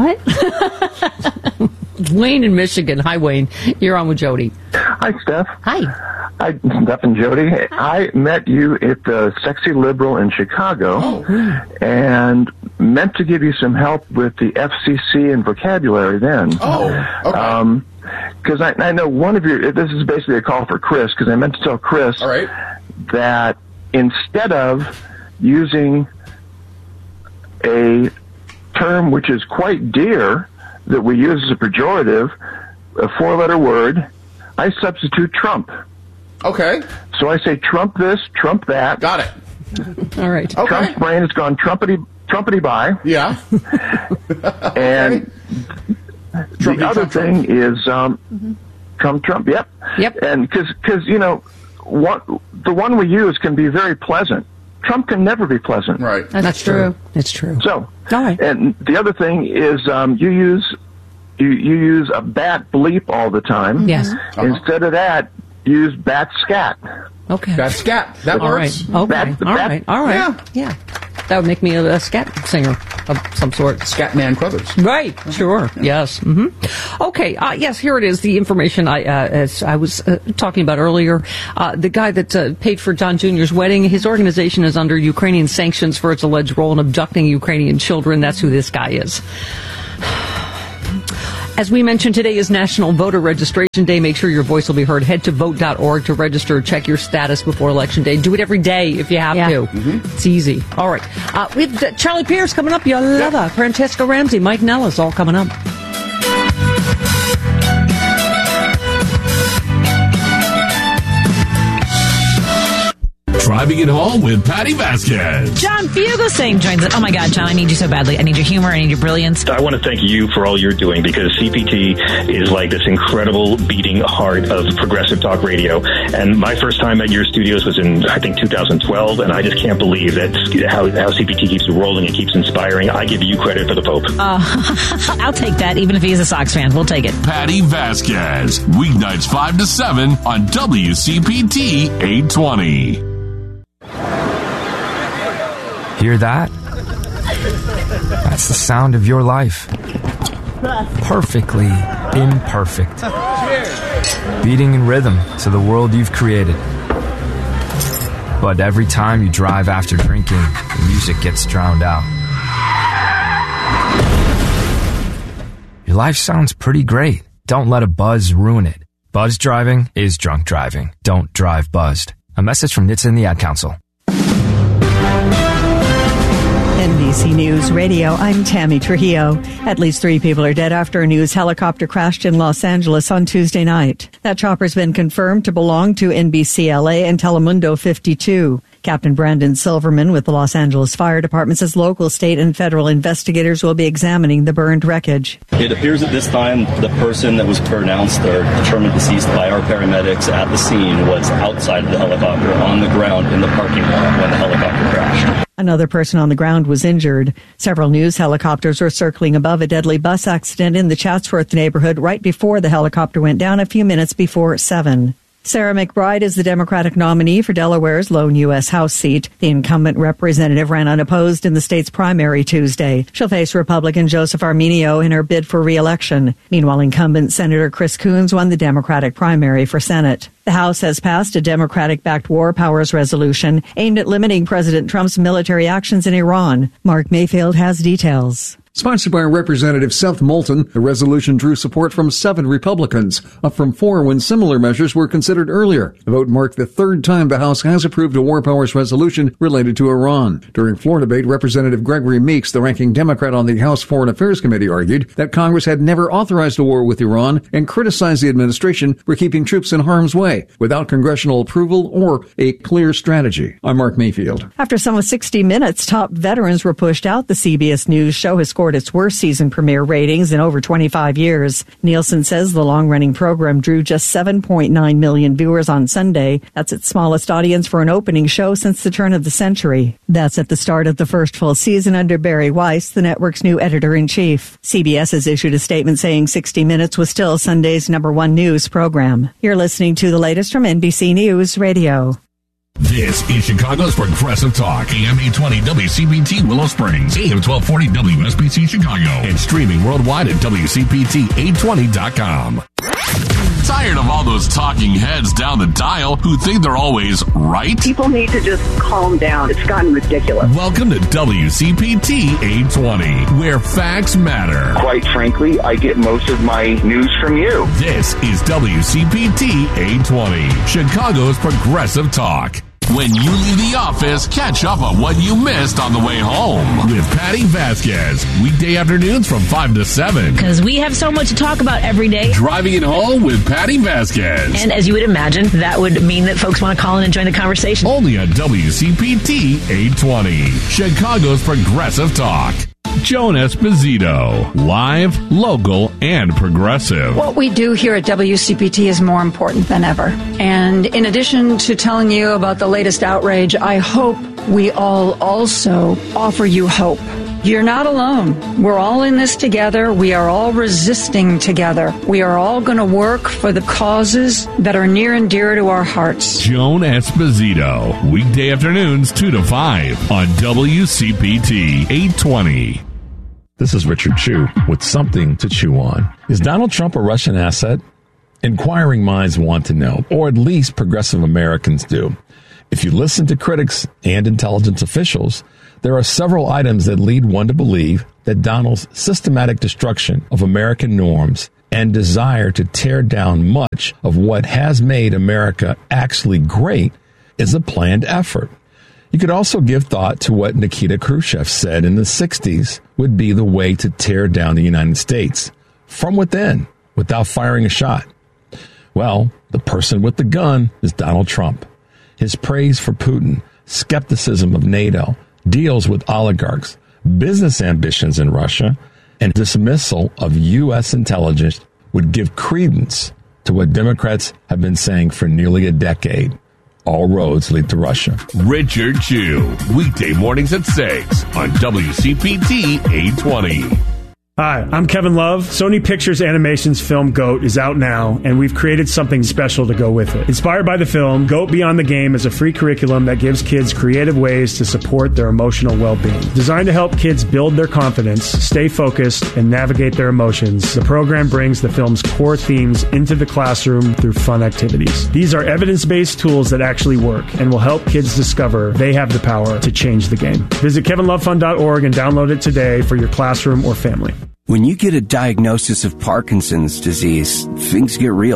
Speaker 4: Wayne in Michigan. Hi, Wayne. You're on with Jody.
Speaker 22: Hi, Steph.
Speaker 4: Hi.
Speaker 22: Hi, Steph and Jody. I met you at the Sexy Liberal in Chicago and meant to give you some help with the FCC and vocabulary then.
Speaker 3: Oh, okay.
Speaker 22: Because I know one of your, this is basically a call for Chris, because I meant to tell Chris that instead of using a term which is quite dear that we use as a pejorative, a 4-letter word, I substitute Trump.
Speaker 3: Okay.
Speaker 22: So I say Trump this, Trump that.
Speaker 3: Got it.
Speaker 4: All right.
Speaker 22: Okay. Trump's brain has gone Trumpity by.
Speaker 3: Yeah.
Speaker 22: And the other thing is Trump. Yep. And because the one we use can be very pleasant. Trump can never be pleasant.
Speaker 3: Right.
Speaker 4: That's true. It's true.
Speaker 22: So,
Speaker 4: all right.
Speaker 22: And the other thing is you use a bat bleep all the time.
Speaker 4: Yes.
Speaker 22: Instead of that, use bat scat.
Speaker 4: Okay.
Speaker 3: Bat scat. That works.
Speaker 4: All right. All right. Yeah. That would make me a scat singer of some sort.
Speaker 3: Scatman Crothers.
Speaker 4: Right. Sure. Yes. Mm-hmm. Okay. Yes, here it is. The information as I was talking about earlier. The guy that paid for John Jr.'s wedding, his organization is under Ukrainian sanctions for its alleged role in abducting Ukrainian children. That's who this guy is. As we mentioned, today is National Voter Registration Day. Make sure your voice will be heard. Head to vote.org to register. Check your status before Election Day. Do it every day if you have to. It's easy. All right. We have Charlie Pierce coming up. You'll love her. Francesca Ramsey, Mike Nellis, all coming up.
Speaker 1: Driving it home with Patty Vasquez.
Speaker 23: John Fugelsang joins us. Oh my God, John, I need you so badly. I need your humor. I need your brilliance.
Speaker 24: I want to thank you for all you're doing, because CPT is like this incredible beating heart of progressive talk radio. And my first time at your studios was in, I think, 2012. And I just can't believe that how CPT keeps rolling and keeps inspiring. I give you credit for the Pope.
Speaker 23: I'll take that, even if he's a Sox fan. We'll take it.
Speaker 1: Patty Vasquez. Weeknights 5 to 7 on WCPT 820.
Speaker 25: Hear that? That's the sound of your life. Perfectly imperfect. Beating in rhythm to the world you've created. But every time you drive after drinking, the music gets drowned out. Your life sounds pretty great. Don't let a buzz ruin it. Buzzed driving is drunk driving. Don't drive buzzed. A message from NHTSA and the Ad Council.
Speaker 2: NBC News Radio, I'm Tammy Trujillo. At least 3 people are dead after a news helicopter crashed in Los Angeles on Tuesday night. That chopper's been confirmed to belong to NBC LA and Telemundo 52. Captain Brandon Silverman with the Los Angeles Fire Department says local, state, and federal investigators will be examining the burned wreckage.
Speaker 6: It appears at this time the person that was pronounced or determined deceased by our paramedics at the scene was outside of the helicopter on the ground in the parking lot when the helicopter crashed.
Speaker 2: Another person on the ground was injured. Several news helicopters were circling above a deadly bus accident in the Chatsworth neighborhood right before the helicopter went down a few minutes before 7. Sarah McBride is the Democratic nominee for Delaware's lone U.S. House seat. The incumbent representative ran unopposed in the state's primary Tuesday. She'll face Republican Joseph Arminio in her bid for re-election. Meanwhile, incumbent Senator Chris Coons won the Democratic primary for Senate. The House has passed a Democratic-backed war powers resolution aimed at limiting President Trump's military actions in Iran. Mark Mayfield has details.
Speaker 7: Sponsored by Representative Seth Moulton, the resolution drew support from 7 Republicans, up from 4 when similar measures were considered earlier. The vote marked the 3rd time the House has approved a war powers resolution related to Iran. During floor debate, Representative Gregory Meeks, the ranking Democrat on the House Foreign Affairs Committee, argued that Congress had never authorized a war with Iran and criticized the administration for keeping troops in harm's way without congressional approval or a clear strategy. I'm Mark Mayfield.
Speaker 2: After some of 60 Minutes, top veterans were pushed out. The CBS News show has scored its worst season premiere ratings in over 25 years. Nielsen says the long-running program drew just 7.9 million viewers on Sunday. That's its smallest audience for an opening show since the turn of the century. That's at the start of the first full season under Barry Weiss, the network's new editor-in-chief. CBS has issued a statement saying 60 Minutes was still Sunday's #1 news program. You're listening to the latest from NBC News Radio.
Speaker 1: This is Chicago's Progressive Talk, AM 820 WCPT Willow Springs, AM 1240 WSBC Chicago, and streaming worldwide at WCPT820.com. Tired of all those talking heads down the dial who think they're always right?
Speaker 20: People need to just calm down. It's gotten ridiculous.
Speaker 1: Welcome to WCPT 820, where facts matter.
Speaker 21: Quite frankly, I get most of my news from you.
Speaker 1: This is WCPT 820, Chicago's Progressive Talk. When you leave the office, catch up on what you missed on the way home with Patty Vasquez. Weekday afternoons from 5 to 7.
Speaker 23: Because we have so much to talk about every day.
Speaker 1: Driving it home with Patty Vasquez.
Speaker 23: And as you would imagine, that would mean that folks want to call in and join the conversation.
Speaker 1: Only on WCPT 820, Chicago's Progressive Talk. Joan Esposito, live, local, and progressive.
Speaker 8: What we do here at WCPT is more important than ever. And in addition to telling you about the latest outrage, I hope we all also offer you hope. You're not alone. We're all in this together. We are all resisting together. We are all going to work for the causes that are near and dear to our hearts.
Speaker 1: Joan Esposito, weekday afternoons 2 to 5 on WCPT 820.
Speaker 10: This is Richard Chu with something to chew on. Is Donald Trump a Russian asset? Inquiring minds want to know, or at least progressive Americans do. If you listen to critics and intelligence officials, there are several items that lead one to believe that Donald's systematic destruction of American norms and desire to tear down much of what has made America actually great is a planned effort. You could also give thought to what Nikita Khrushchev said in the 60s would be the way to tear down the United States from within without firing a shot. Well, the person with the gun is Donald Trump. His praise for Putin, skepticism of NATO, deals with oligarchs, business ambitions in Russia, and dismissal of U.S. intelligence would give credence to what Democrats have been saying for nearly a decade. All roads lead to Russia.
Speaker 1: Richard Chu, weekday mornings at 6 on WCPT 820.
Speaker 9: Hi, I'm Kevin Love. Sony Pictures Animation's film GOAT is out now, and we've created something special to go with it. Inspired by the film, GOAT Beyond the Game is a free curriculum that gives kids creative ways to support their emotional well-being. Designed to help kids build their confidence, stay focused, and navigate their emotions, the program brings the film's core themes into the classroom through fun activities. These are evidence-based tools that actually work and will help kids discover they have the power to change the game. Visit kevinlovefund.org and download it today for your classroom or family.
Speaker 26: When you get a diagnosis of Parkinson's disease, things get real.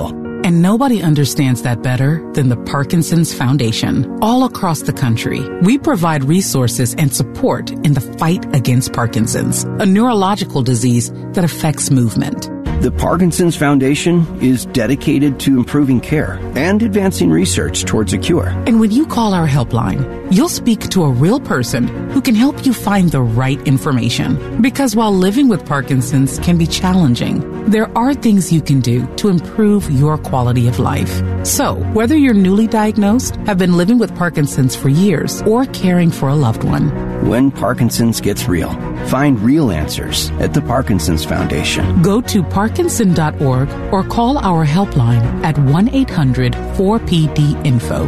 Speaker 11: And nobody understands that better than the Parkinson's Foundation. All across the country, we provide resources and support in the fight against Parkinson's, a neurological disease that affects movement.
Speaker 12: The Parkinson's Foundation is dedicated to improving care and advancing research towards a cure.
Speaker 11: And when you call our helpline, you'll speak to a real person who can help you find the right information. Because while living with Parkinson's can be challenging, there are things you can do to improve your quality of life. So, whether you're newly diagnosed, have been living with Parkinson's for years, or caring for a loved one,
Speaker 12: when Parkinson's gets real, find real answers at the Parkinson's Foundation.
Speaker 11: Go to Parkinson.org or call our helpline at 1-800-4PD-INFO,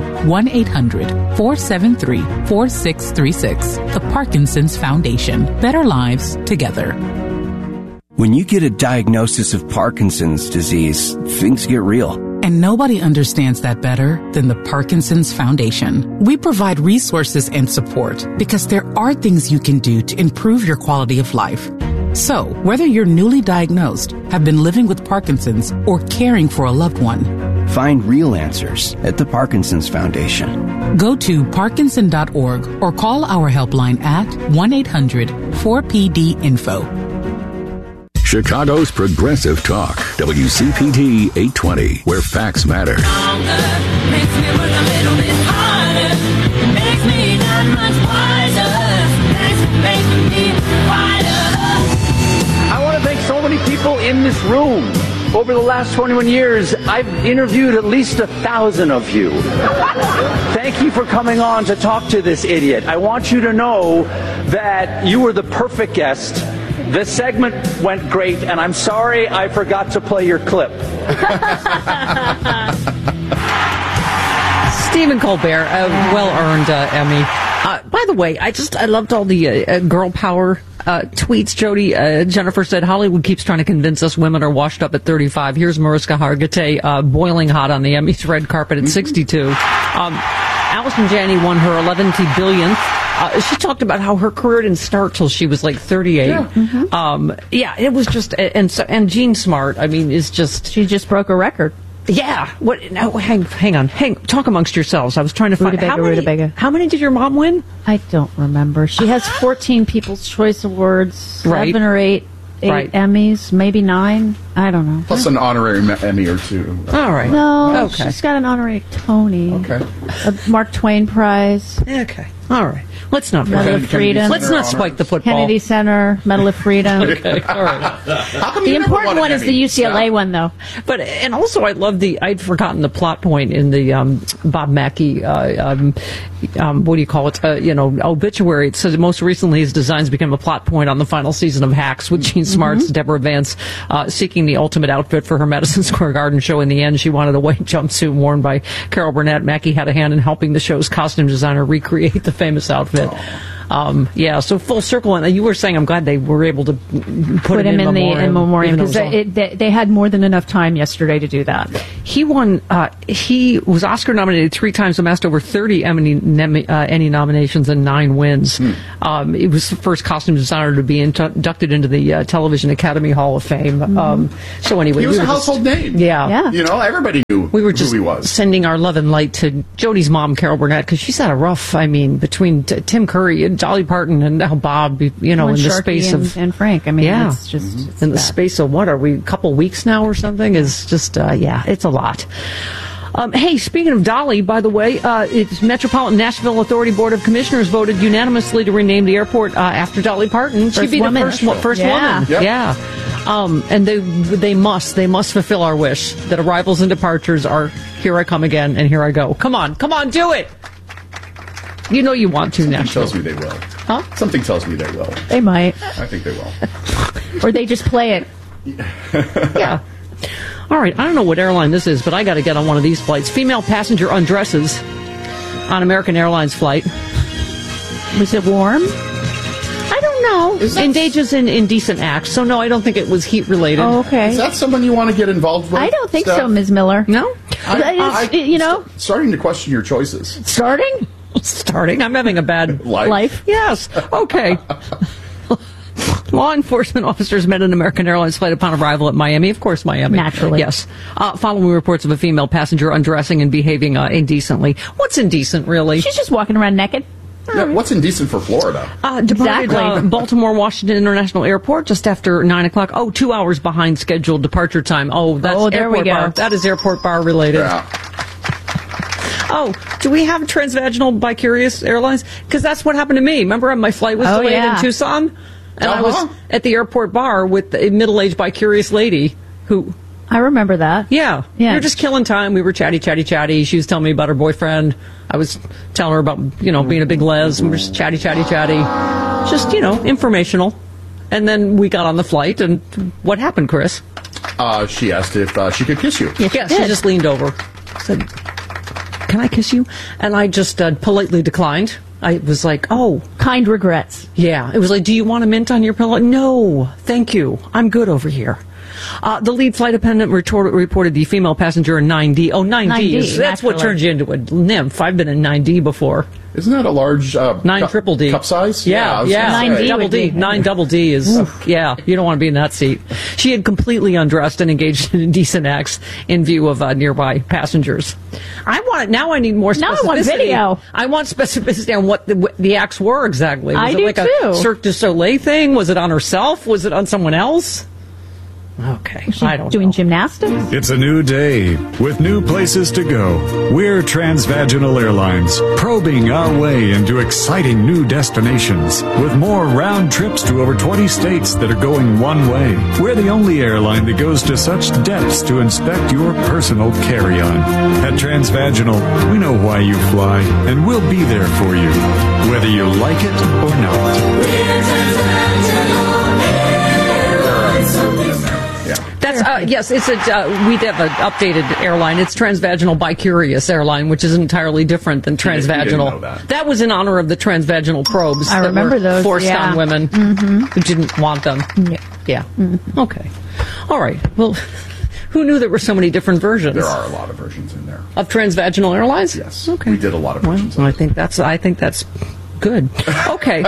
Speaker 11: 1-800-473-4636. The Parkinson's Foundation. Better lives together.
Speaker 12: When you get a diagnosis of Parkinson's disease, things get real.
Speaker 11: And nobody understands that better than the Parkinson's Foundation. We provide resources and support because there are things you can do to improve your quality of life. So, whether you're newly diagnosed, have been living with Parkinson's, or caring for a loved one,
Speaker 12: find real answers at the Parkinson's Foundation.
Speaker 11: Go to Parkinson.org or call our helpline at 1-800-4PD-INFO.
Speaker 1: Chicago's Progressive Talk, WCPT 820, where facts matter.
Speaker 14: Makes me work a little bit harder. Makes me that much wiser. Makes me wider.
Speaker 15: I want to thank so many people in this room. Over the last 21 years, I've interviewed at least 1,000 of you. Thank you for coming on to talk to this idiot. I want you to know that you were the perfect guest. This segment went great, and I'm sorry I forgot to play your clip.
Speaker 4: Stephen Colbert, a well-earned Emmy. By the way, I loved all the girl power tweets. Jody, Jennifer said, Hollywood keeps trying to convince us women are washed up at 35. Here's Mariska Hargitay boiling hot on the Emmys red carpet at 62. Allison Janney won her 11th billionth. She talked about how her career didn't start till she was like 38.
Speaker 5: Yeah. Mm-hmm.
Speaker 4: It was just, and Jean Smart, I mean, is just...
Speaker 5: She just broke a record.
Speaker 4: Yeah. What? No, hang on. Talk amongst yourselves. I was trying to find
Speaker 5: Rutabaga.
Speaker 4: How many did your mom win?
Speaker 5: I don't remember. She has 14 People's Choice Awards, 7 or 8 Emmys, maybe 9. I don't know.
Speaker 3: Plus an honorary Emmy or 2.
Speaker 4: All right.
Speaker 5: No,
Speaker 4: okay.
Speaker 5: She's got an honorary Tony.
Speaker 3: Okay.
Speaker 5: A Mark Twain Prize.
Speaker 4: Okay. All right. Let's not
Speaker 5: Medal of Freedom.
Speaker 4: Let's not spike the football.
Speaker 5: Kennedy Center, Medal of Freedom.
Speaker 4: Okay. All right.
Speaker 5: The important one is the UCLA one, though.
Speaker 4: But and also, I love I'd forgotten the plot point in the Bob Mackey. What do you call it? Obituary. It says most recently his designs became a plot point on the final season of Hacks with Jean Smart's Deborah Vance seeking the ultimate outfit for her Madison Square Garden show. In the end, she wanted a white jumpsuit worn by Carol Burnett. Mackey had a hand in helping the show's costume designer recreate the famous outfit. So full circle. And you were saying, I'm glad they were able to put him in memoriam
Speaker 5: because they had more than enough time yesterday to do that.
Speaker 4: He won. He was Oscar nominated 3 times, amassed over 30 Emmy nominations and 9 wins. He was the first costume designer to be inducted into the Television Academy Hall of Fame. So anyway,
Speaker 3: he was a household name.
Speaker 4: Yeah.
Speaker 3: Everybody knew
Speaker 4: we were just
Speaker 3: who he was.
Speaker 4: Sending our love and light to Jody's mom, Carol Burnett, because she's had a rough. Between Tim Curry and Dolly Parton and now Bob, in the space of
Speaker 5: and Frank. It's just
Speaker 4: in the space of what are we? A couple weeks now or something? Is just it's a lot. Hey, speaking of Dolly, by the way, it's Metropolitan Nashville Authority Board of Commissioners voted unanimously to rename the airport after Dolly Parton. She'd be the first woman.
Speaker 3: Yep.
Speaker 4: Yeah. And they must fulfill our wish that arrivals and departures are here I come again and here I go. Come on, do it. You know you want to,
Speaker 3: Something
Speaker 4: Nashville.
Speaker 3: tells me they will.
Speaker 4: Huh?
Speaker 3: Something tells me they will.
Speaker 5: They might.
Speaker 3: I think they will.
Speaker 5: Or they just play it.
Speaker 4: Yeah. All right, I don't know what airline this is, but I got to get on one of these flights. Female passenger undresses on American Airlines flight.
Speaker 5: Was it warm?
Speaker 4: I don't know. Engages in indecent acts. So, no, I don't think it was heat-related.
Speaker 5: Oh, okay.
Speaker 3: Is that someone you want to get involved with?
Speaker 5: I don't think so, Ms. Miller.
Speaker 4: No?
Speaker 3: Starting to question your choices.
Speaker 4: Starting? I'm having a bad
Speaker 5: life.
Speaker 4: Yes. Okay. Law enforcement officers met an American Airlines flight upon arrival at Miami. Of course, Miami.
Speaker 5: Naturally.
Speaker 4: Yes. Following reports of a female passenger undressing and behaving indecently. What's indecent, really?
Speaker 5: She's just walking around naked.
Speaker 3: Yeah, what's indecent for Florida?
Speaker 4: Departed Baltimore Washington International Airport just after 9 o'clock. 2 hours behind scheduled departure time. That's
Speaker 5: there we
Speaker 4: airport
Speaker 5: go.
Speaker 4: bar. That is airport bar related.
Speaker 3: Yeah.
Speaker 4: Do we have transvaginal by Curious Airlines? Because that's what happened to me. Remember, my flight was delayed in Tucson? And I was at the airport bar with a middle-aged bi-curious lady who...
Speaker 5: I remember that.
Speaker 4: Yeah. We were just killing time. We were chatty. She was telling me about her boyfriend. I was telling her about, being a big les. We were just chatty. Just, informational. And then we got on the flight, and what happened, Chris?
Speaker 3: She asked if she could kiss you.
Speaker 4: Yeah, she just leaned over. Said, "Can I kiss you?" And I just politely declined. I was like,
Speaker 5: kind regrets.
Speaker 4: Yeah. It was like, "Do you want a mint on your pillow?" "No, thank you. I'm good over here." The lead flight attendant reported the female passenger in 9D. 9D. That's what turns you into a nymph. I've been in 9D before.
Speaker 3: Isn't that a large
Speaker 4: 9 triple D
Speaker 3: cup size?
Speaker 4: Yeah.
Speaker 5: 9D
Speaker 4: double D. 9 double D is you don't want to be in that seat. She had completely undressed and engaged in indecent acts in view of nearby passengers. I need more specificity.
Speaker 5: Now I want video.
Speaker 4: I want specificity on what the acts were exactly. Was
Speaker 5: I
Speaker 4: it
Speaker 5: do
Speaker 4: like
Speaker 5: too.
Speaker 4: a Cirque du Soleil thing? Was it on herself? Was it on someone else? Okay, I don't
Speaker 5: doing gymnastics?
Speaker 13: It's a new day with new places to go. We're Transvaginal Airlines, probing our way into exciting new destinations with more round trips to over 20 states that are going one way. We're the only airline that goes to such depths to inspect your personal carry-on. At Transvaginal, we know why you fly, and we'll be there for you, whether you like it or not.
Speaker 14: We're Transvaginal Airlines.
Speaker 4: That's yes. It's we have an updated airline. It's Transvaginal Bi-Curious Airline, which is entirely different than Transvaginal. That was in honor of the transvaginal probes.
Speaker 5: I remember those
Speaker 4: forced on women who didn't want them. Yeah. Okay. All right. Well, who knew there were so many different versions?
Speaker 3: There are a lot of versions in there
Speaker 4: of Transvaginal Airlines.
Speaker 3: Yes.
Speaker 4: Okay.
Speaker 3: We did a lot of versions.
Speaker 4: Well, I think that's good. Okay.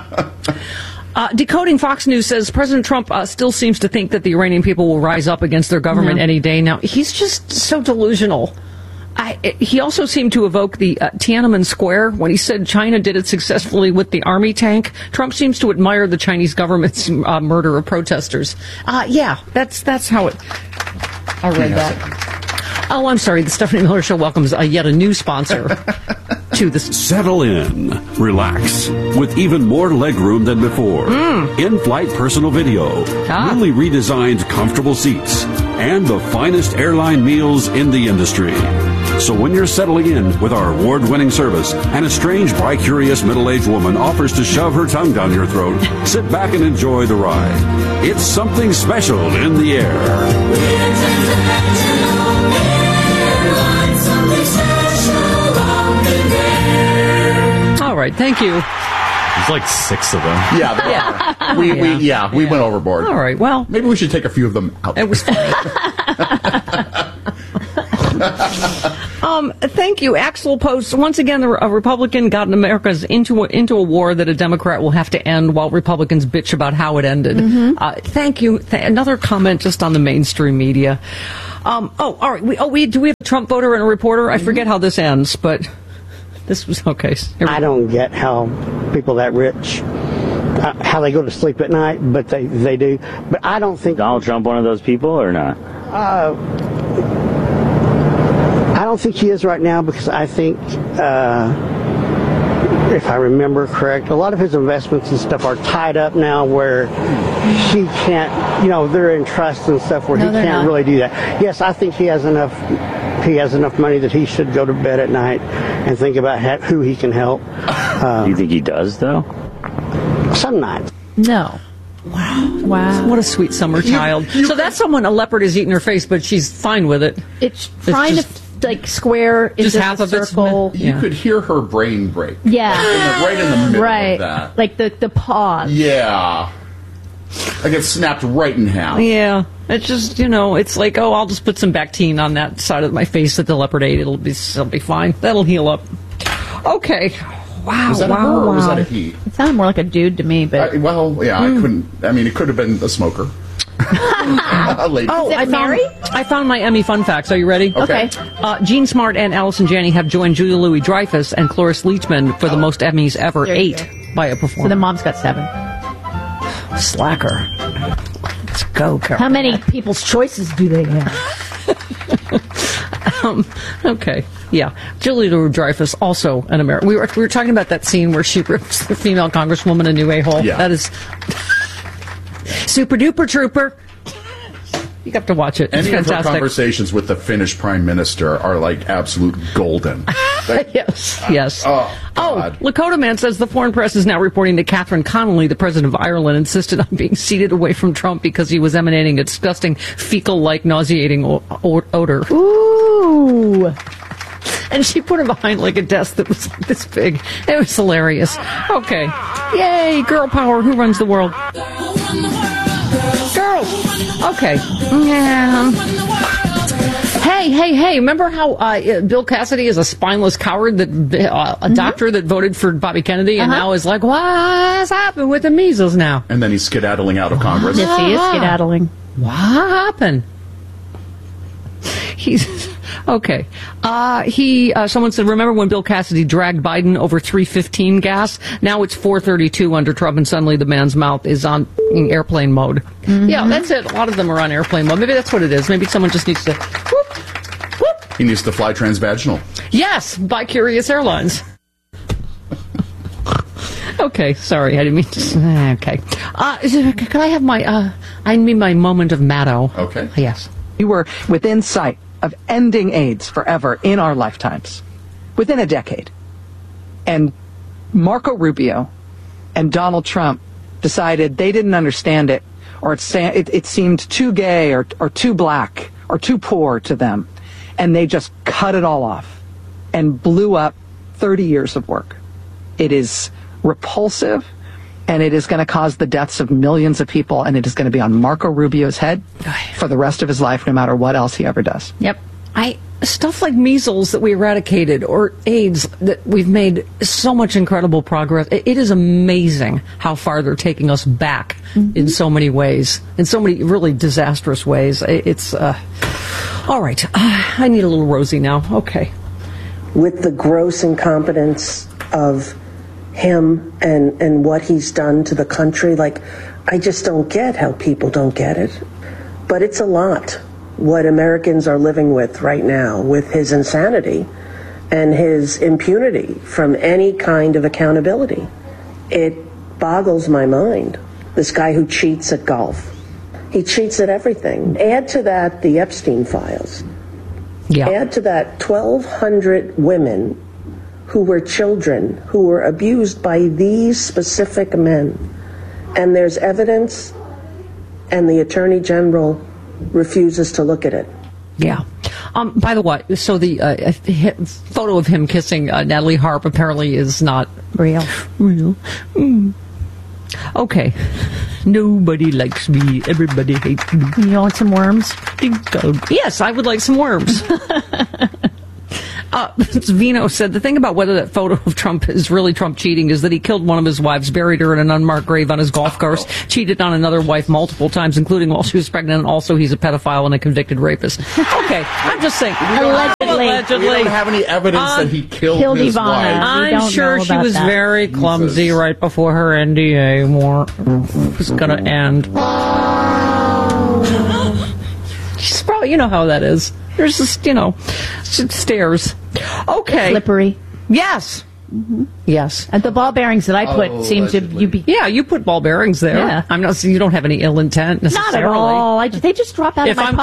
Speaker 4: Decoding Fox News says President Trump still seems to think that the Iranian people will rise up against their government any day now. He's just so delusional. He also seemed to evoke the Tiananmen Square when he said China did it successfully with the army tank. Trump seems to admire the Chinese government's murder of protesters. That's how it... I read that. Oh, I'm sorry. The Stephanie Miller Show welcomes yet a new sponsor to this.
Speaker 16: Settle in, relax, with even more legroom than before. In-flight personal video, newly redesigned comfortable seats, and the finest airline meals in the industry. So when you're settling in with our award-winning service and a strange bi-curious middle-aged woman offers to shove her tongue down your throat, sit back and enjoy the ride. It's something special in the air.
Speaker 4: All right, thank you.
Speaker 17: There's like 6 of them.
Speaker 3: Yeah, there are. We went overboard.
Speaker 4: All right, well,
Speaker 3: maybe we should take a few of them out.
Speaker 4: It was funny. Thank you. Axel posts, once again, a Republican got America's into a war that a Democrat will have to end while Republicans bitch about how it ended. Thank you. Another comment just on the mainstream media. All right. Do we have a Trump voter and a reporter? I forget how this ends, but this was okay.
Speaker 18: I don't get how people that rich, how they go to sleep at night, but they do. But I don't think
Speaker 17: Donald Trump one of those people or not?
Speaker 18: I don't think he is right now because I think, if I remember correct, a lot of his investments and stuff are tied up now where he can't, they're in trust and stuff where he can't really do that. Yes, I think he has enough money that he should go to bed at night and think about who he can help.
Speaker 17: Do you think he does, though?
Speaker 18: Some nights.
Speaker 5: No.
Speaker 4: Wow. What a sweet summer child. So that's someone a leopard is eating her face, but she's fine with it.
Speaker 5: It's trying to square into
Speaker 4: just half
Speaker 5: the
Speaker 4: of
Speaker 5: circle.
Speaker 3: You could hear her brain break.
Speaker 5: Yeah.
Speaker 3: Right in the middle of that.
Speaker 5: Like the pause.
Speaker 3: Yeah. Like it snapped right in half.
Speaker 4: Yeah. It's just, it's like, I'll just put some Bactine on that side of my face that the leopard ate. It'll be fine. That'll heal up. Okay. Wow.
Speaker 3: Was that a her or was that a he?
Speaker 5: It sounded more like a dude to me, but
Speaker 3: I couldn't. I mean, it could have been a smoker. A lady.
Speaker 4: Oh, I found my Emmy fun facts. Are you ready?
Speaker 3: Okay.
Speaker 4: Jean Smart and Allison Janney have joined Julia Louis-Dreyfus and Cloris Leachman for the most Emmys ever, 8 by a performer.
Speaker 5: So the mom's got 7.
Speaker 4: Slacker. Let's go, Carol.
Speaker 5: How many People's Choices do they have?
Speaker 4: Okay. Yeah. Julia Louis-Dreyfus, also an American. We were talking about that scene where she rips the female congresswoman a new a-hole.
Speaker 3: Yeah.
Speaker 4: That is super duper trooper. You have to watch it. It's
Speaker 3: Any of her
Speaker 4: fantastic.
Speaker 3: conversations with the Finnish prime minister are like absolute golden.
Speaker 4: Yes. Lakota Man says the foreign press is now reporting that Catherine Connolly, the president of Ireland, insisted on being seated away from Trump because he was emanating a disgusting fecal-like nauseating odor.
Speaker 5: Ooh.
Speaker 4: And she put him behind like a desk that was this big. It was hilarious. Okay. Yay, girl power. Who runs the world? Girls. Okay. Yeah. Hey, remember how Bill Cassidy is a spineless coward, that a doctor that voted for Bobby Kennedy and now is like, what's happened with the measles now?
Speaker 3: And then he's skedaddling out of Congress.
Speaker 5: Yes, he is skedaddling.
Speaker 4: What happened? He's okay. Someone said, remember when Bill Cassidy dragged Biden over 315 gas? Now it's 432 under Trump, and suddenly the man's mouth is on airplane mode. Mm-hmm. Yeah, that's it. A lot of them are on airplane mode. Maybe that's what it is. Maybe someone just needs to whoop, whoop.
Speaker 3: He needs to fly transvaginal.
Speaker 4: Yes, by Curious Airlines. Okay, sorry, I didn't mean to. Okay. Could I have I need my moment of Maddow.
Speaker 3: Okay.
Speaker 4: Yes.
Speaker 6: We were within sight of ending AIDS forever in our lifetimes, within a decade. And Marco Rubio and Donald Trump decided they didn't understand it, or it seemed too gay or too black or too poor to them. And they just cut it all off and blew up 30 years of work. It is repulsive, and it is going to cause the deaths of millions of people, and it is going to be on Marco Rubio's head for the rest of his life, no matter what else he ever does.
Speaker 4: Yep. Stuff like measles that we eradicated, or AIDS that we've made so much incredible progress. It is amazing how far they're taking us back in so many ways, in so many really disastrous ways. It's all right. I need a little rosy now. Okay.
Speaker 19: With the gross incompetence of him and what he's done to the country, I just don't get how people don't get it. But it's a lot what Americans are living with right now, with his insanity and his impunity from any kind of accountability. It boggles my mind. This guy who cheats at golf. He cheats at everything. Add to that the Epstein files.
Speaker 4: Yeah.
Speaker 19: Add to that 1,200 women who were children, who were abused by these specific men. And there's evidence, and the Attorney General refuses to look at it.
Speaker 4: Yeah. By the way, so the photo of him kissing Natalie Harp apparently is not
Speaker 5: real.
Speaker 4: Okay. Nobody likes me. Everybody hates me.
Speaker 5: You want some worms?
Speaker 4: Yes, I would like some worms. Vino said the thing about whether that photo of Trump is really Trump cheating is that he killed one of his wives, buried her in an unmarked grave on his golf course, cheated on another wife multiple times, including while she was pregnant, and also he's a pedophile and a convicted rapist. Okay, I'm just saying. Allegedly.
Speaker 3: We don't have any evidence that he killed his
Speaker 5: Ivana.
Speaker 3: wife.
Speaker 4: I'm sure she was very clumsy right before her NDA was going to end. She's probably, you know how that is. There's just, stairs. Okay.
Speaker 5: Slippery.
Speaker 4: Yes.
Speaker 5: Mm-hmm.
Speaker 4: Yes.
Speaker 5: And the ball bearings that I put seem to be.
Speaker 4: Yeah, you put ball bearings there.
Speaker 5: Yeah.
Speaker 4: I'm not. You don't have any ill intent necessarily.
Speaker 5: Not at all. They just drop out of my pocket.